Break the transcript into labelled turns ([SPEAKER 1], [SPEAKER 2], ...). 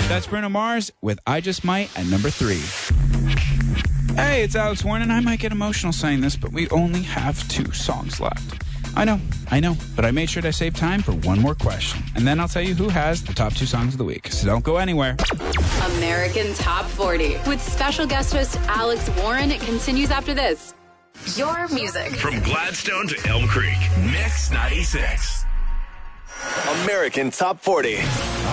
[SPEAKER 1] That's Bruno Mars with I Just Might at number 3. Hey, it's Alex Warren, and I might get emotional saying this, but we only have 2 songs left. I know, but I made sure to save time for one more question, and then I'll tell you who has the top 2 songs of the week, so don't go anywhere.
[SPEAKER 2] American Top 40 with special guest host Alex Warren. It continues after this. Your music.
[SPEAKER 3] From Gladstone to Elm Creek, Mix 96.
[SPEAKER 4] American Top 40.